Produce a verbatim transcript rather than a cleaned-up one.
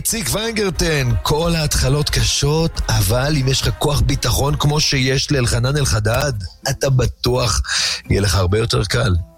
איציק ויינגרטן, כל ההתחלות קשות, אבל אם יש לך כוח ביטחון כמו שיש לאלחנן אלחדד, אתה בטוח יהיה לך הרבה יותר קל.